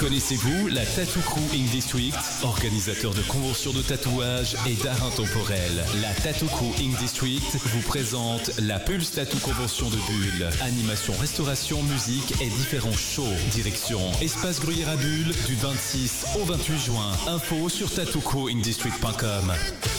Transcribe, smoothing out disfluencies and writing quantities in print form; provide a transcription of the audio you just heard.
Connaissez-vous la Tattoo Crew Ink District, organisateur de conventions de tatouage et d'art intemporel? La Tattoo Crew Ink District vous présente la Pulse Tattoo Convention de Bulle. Animation, restauration, musique et différents shows. Direction Espace Gruyère à Bulle du 26 au 28 juin. Info sur tattoocrewinkdistrict.com.